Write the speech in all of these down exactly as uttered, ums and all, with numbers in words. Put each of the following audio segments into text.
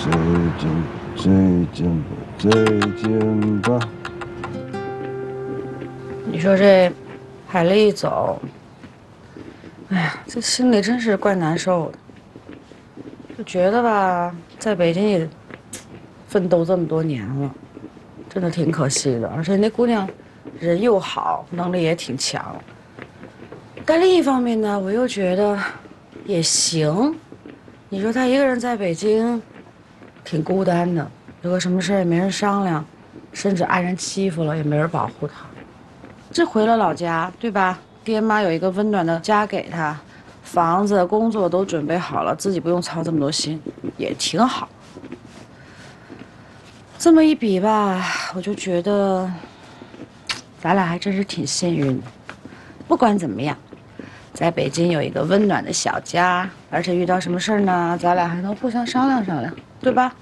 最近最近吧，最近吧。 你说这海丽一走，哎呀，这心里真是怪难受的。就觉得吧，在北京也奋斗这么多年了，真的挺可惜的。而且那姑娘人又好，能力也挺强。但另一方面呢，我又觉得也行。你说她一个人在北京，挺孤单的，有个什么事也没人商量，甚至挨人欺负了也没人保护她。这回了老家，对吧？爹妈有一个温暖的家给她，房子、工作都准备好了，自己不用操这么多心，也挺好。这么一比吧，我就觉得咱俩还真是挺幸运的。不管怎么样，在北京有一个温暖的小家，而且遇到什么事儿呢，咱俩还能互相商量商量，对吧？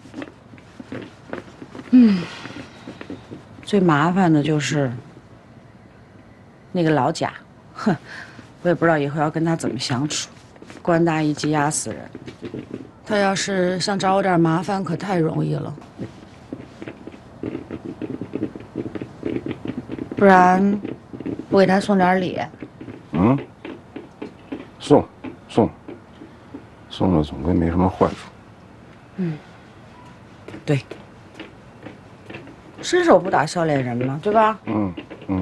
嗯，最麻烦的就是那个老贾，哼，我也不知道以后要跟他怎么相处，官大一级压死人。他要是想找我点麻烦，可太容易了。不然，我给他送点礼。 嗯，送，送，送了总归没什么坏处。 嗯，对，伸手不打笑脸人嘛，对吧？ 嗯嗯。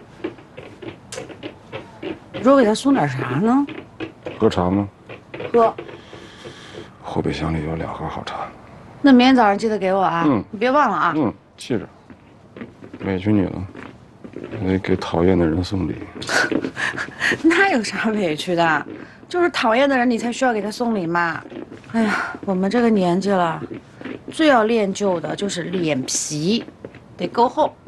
你说我给他送点啥呢？ 喝茶吗？ 喝。 后备箱里有两盒好茶。 那明天早上记得给我啊！ 嗯， 你别忘了啊！ 嗯，记着。委屈你了，我得给讨厌的人送礼。 那有啥委屈的？就是讨厌的人，你才需要给他送礼嘛。哎呀，我们这个年纪了，最要练就的就是脸皮，得够厚。